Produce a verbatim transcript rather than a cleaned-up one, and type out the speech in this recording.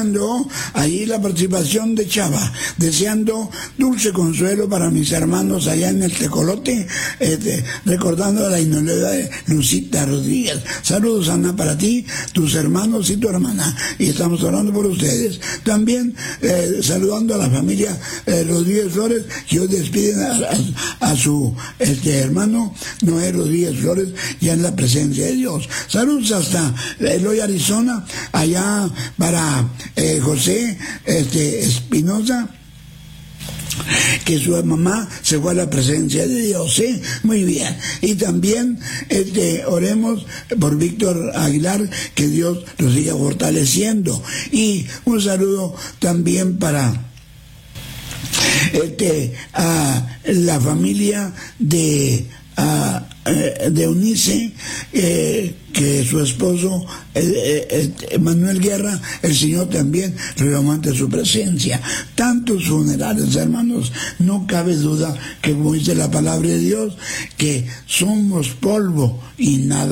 esperando ahí la participación de Chava, deseando dulce consuelo para mis hermanos allá en el Tecolote, este, recordando la inolvidable de Lucita Rodríguez. Saludos, Ana, para ti, tus hermanos y tu hermana, y estamos orando por ustedes. También eh, saludando a la familia eh, Rodríguez Flores, que hoy despiden a, a, a su este, hermano Noé Rodríguez Flores, ya en la presencia de Dios. Saludos hasta Eloy, Arizona, allá para eh, José este, Espinosa, que su mamá se fue a la presencia de Dios, ¿sí? Muy bien. Y también este, oremos por Víctor Aguilar, que Dios lo siga fortaleciendo. Y un saludo también para este, a la familia de a, de Eunice, eh, que su esposo eh, eh, Manuel Guerra, el Señor también renomante su presencia. Tantos funerales, hermanos, no cabe duda que, como dice la palabra de Dios, que somos polvo y nada